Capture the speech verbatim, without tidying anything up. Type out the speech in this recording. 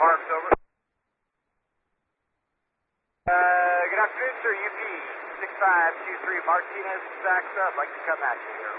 Marks over. Uh, good afternoon, sir. U P six five two three Martinez, backs up. Like to come at you here.